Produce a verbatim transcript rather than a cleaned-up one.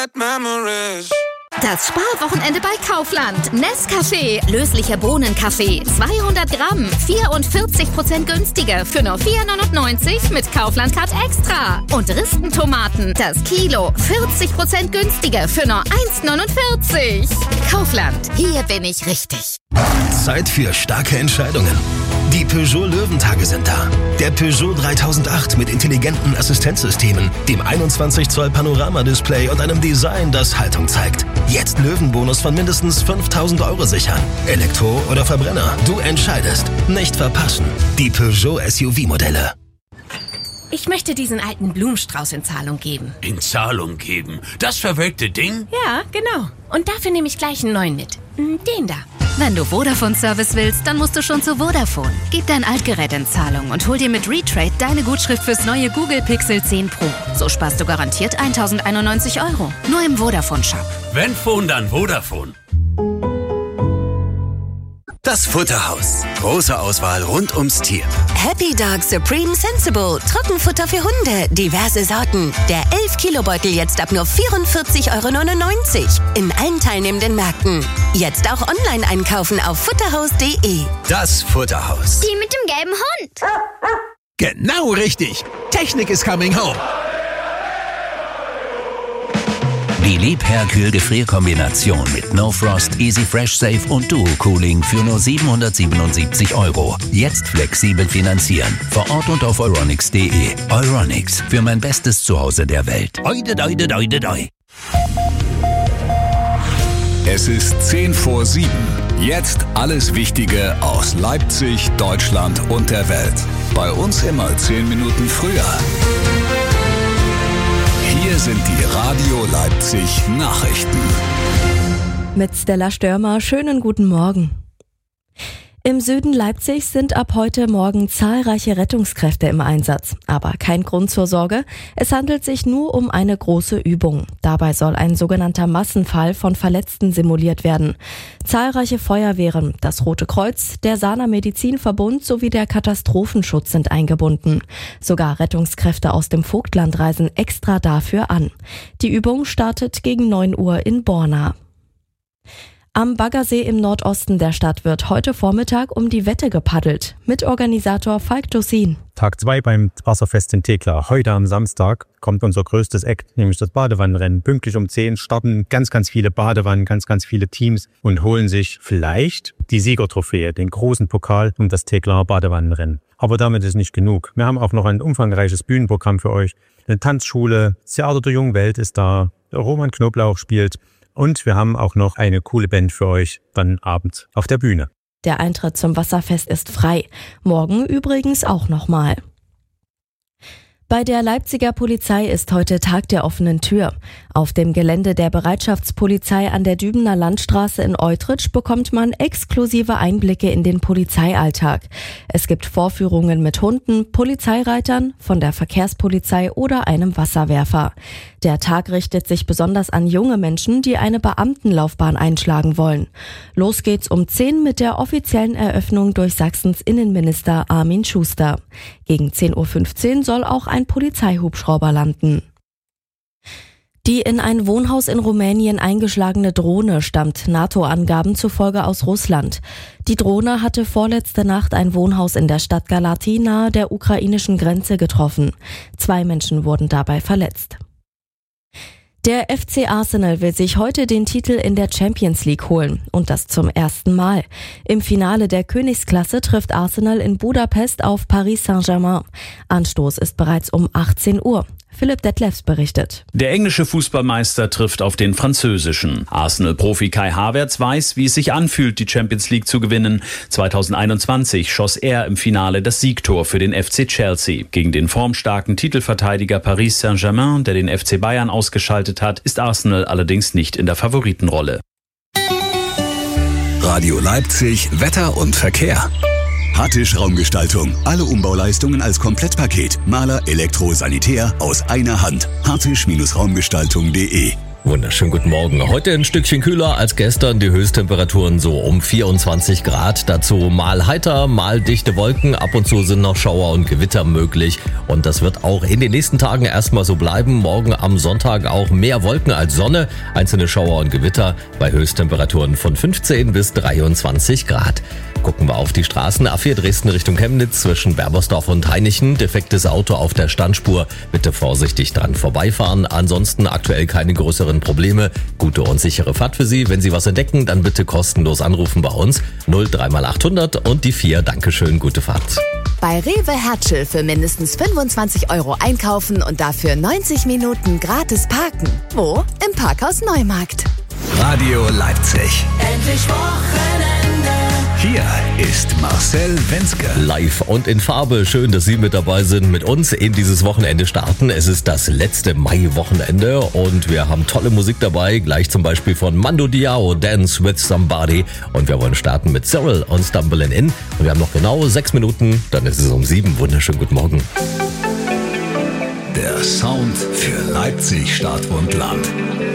Das Sparwochenende bei Kaufland. Nescafé, löslicher Bohnenkaffee, zweihundert Gramm, vierundvierzig Prozent günstiger für nur vier neunundneunzig mit Kaufland Card Extra. Und Ristentomaten, das Kilo, vierzig Prozent günstiger für nur eins neunundvierzig. Kaufland, hier bin ich richtig. Zeit für starke Entscheidungen. Die Peugeot Löwentage sind da. Der Peugeot dreitausendacht mit intelligenten Assistenzsystemen, dem einundzwanzig Zoll Panoramadisplay und einem Design, das Haltung zeigt. Jetzt Löwenbonus von mindestens fünftausend Euro sichern. Elektro oder Verbrenner, du entscheidest. Nicht verpassen. Die Peugeot S U V-Modelle. Ich möchte diesen alten Blumenstrauß in Zahlung geben. In Zahlung geben? Das verwelkte Ding? Ja, genau. Und dafür nehme ich gleich einen neuen mit. Den da. Wenn du Vodafone-Service willst, dann musst du schon zu Vodafone. Gib dein Altgerät in Zahlung und hol dir mit Retrade deine Gutschrift fürs neue Google Pixel zehn Pro. So sparst du garantiert tausendeinundneunzig Euro. Nur im Vodafone-Shop. Wenn Phone, dann Vodafone. Das Futterhaus. Große Auswahl rund ums Tier. Happy Dog Supreme Sensible. Trockenfutter für Hunde. Diverse Sorten. Der elf Kilo Beutel jetzt ab nur vierundvierzig Euro neunundneunzig. In allen teilnehmenden Märkten. Jetzt auch online einkaufen auf futterhaus punkt de. Das Futterhaus. Die mit dem gelben Hund. Genau richtig. Technik is coming home. Die Liebherr-Kühl-Gefrierkombination mit No Frost, Easy Fresh Safe und Duo Cooling für nur siebenhundertsiebenundsiebzig Euro. Jetzt flexibel finanzieren. Vor Ort und auf euronics punkt de. Euronics, für mein bestes Zuhause der Welt. Oide, oide, oide, oide. Es ist zehn vor sieben. Jetzt alles Wichtige aus Leipzig, Deutschland und der Welt. Bei uns immer zehn Minuten früher. Hier sind die Radio Leipzig Nachrichten. Mit Stella Störmer, schönen guten Morgen. Im Süden Leipzigs sind ab heute Morgen zahlreiche Rettungskräfte im Einsatz. Aber kein Grund zur Sorge, es handelt sich nur um eine große Übung. Dabei soll ein sogenannter Massenfall von Verletzten simuliert werden. Zahlreiche Feuerwehren, das Rote Kreuz, der Sahner Medizinverbund sowie der Katastrophenschutz sind eingebunden. Sogar Rettungskräfte aus dem Vogtland reisen extra dafür an. Die Übung startet gegen neun Uhr in Borna. Am Baggersee im Nordosten der Stadt wird heute Vormittag um die Wette gepaddelt. Mitorganisator Falk Dossin. Tag zwei beim Wasserfest in Thekla. Heute am Samstag kommt unser größtes Act, nämlich das Badewannenrennen. Pünktlich um zehn starten ganz, ganz viele Badewannen, ganz, ganz viele Teams und holen sich vielleicht die Siegertrophäe, den großen Pokal um das Thekla Badewannenrennen. Aber damit ist nicht genug. Wir haben auch noch ein umfangreiches Bühnenprogramm für euch. Eine Tanzschule, das Theater der jungen Welt ist da, der Roman Knoblauch spielt. Und wir haben auch noch eine coole Band für euch dann abends auf der Bühne. Der Eintritt zum Wasserfest ist frei. Morgen übrigens auch nochmal. Bei der Leipziger Polizei ist heute Tag der offenen Tür. Auf dem Gelände der Bereitschaftspolizei an der Dübener Landstraße in Eutrich bekommt man exklusive Einblicke in den Polizeialltag. Es gibt Vorführungen mit Hunden, Polizeireitern, von der Verkehrspolizei oder einem Wasserwerfer. Der Tag richtet sich besonders an junge Menschen, die eine Beamtenlaufbahn einschlagen wollen. Los geht's um zehn mit der offiziellen Eröffnung durch Sachsens Innenminister Armin Schuster. Gegen zehn Uhr fünfzehn soll auch ein Polizeihubschrauber landen. Die in ein Wohnhaus in Rumänien eingeschlagene Drohne stammt NATO-Angaben zufolge aus Russland. Die Drohne hatte vorletzte Nacht ein Wohnhaus in der Stadt Galati nahe der ukrainischen Grenze getroffen. Zwei Menschen wurden dabei verletzt. Der F C Arsenal will sich heute den Titel in der Champions League holen. Und das zum ersten Mal. Im Finale der Königsklasse trifft Arsenal in Budapest auf Paris Saint-Germain. Anstoß ist bereits um achtzehn Uhr. Philipp Detlefs berichtet. Der englische Fußballmeister trifft auf den französischen. Arsenal-Profi Kai Havertz weiß, wie es sich anfühlt, die Champions League zu gewinnen. zweitausendeinundzwanzig schoss er im Finale das Siegtor für den F C Chelsea. Gegen den formstarken Titelverteidiger Paris Saint-Germain, der den F C Bayern ausgeschaltet hat, ist Arsenal allerdings nicht in der Favoritenrolle. Radio Leipzig, Wetter und Verkehr. Hattisch Raumgestaltung. Alle Umbauleistungen als Komplettpaket. Maler, Elektro, Sanitär aus einer Hand. hattisch Raumgestaltung punkt de Wunderschönen guten Morgen. Heute ein Stückchen kühler als gestern. Die Höchsttemperaturen so um vierundzwanzig Grad. Dazu mal heiter, mal dichte Wolken. Ab und zu sind noch Schauer und Gewitter möglich. Und das wird auch in den nächsten Tagen erstmal so bleiben. Morgen am Sonntag auch mehr Wolken als Sonne. Einzelne Schauer und Gewitter bei Höchsttemperaturen von fünfzehn bis dreiundzwanzig Grad. Gucken wir auf die Straßen. A vier Dresden Richtung Chemnitz zwischen Berbersdorf und Hainichen. Defektes Auto auf der Standspur. Bitte vorsichtig dran vorbeifahren. Ansonsten aktuell keine größeren Probleme. Gute und sichere Fahrt für Sie. Wenn Sie was entdecken, dann bitte kostenlos anrufen bei uns. null drei mal achthundert und die vier. Dankeschön, gute Fahrt. Bei Rewe Hertschel für mindestens fünfundzwanzig Euro einkaufen und dafür neunzig Minuten gratis parken. Wo? Im Parkhaus Neumarkt. Radio Leipzig. Endlich Wochenende. Hier ist Marcel Wenzke. Live und in Farbe. Schön, dass Sie mit dabei sind, mit uns in dieses Wochenende starten. Es ist das letzte Mai-Wochenende und wir haben tolle Musik dabei. Gleich zum Beispiel von Mando Diao, Dance with Somebody. Und wir wollen starten mit Cyril und Stumbling In. Und wir haben noch genau sechs Minuten, dann ist es um sieben. Wunderschönen guten Morgen. Der Sound für Leipzig, Stadt und Land.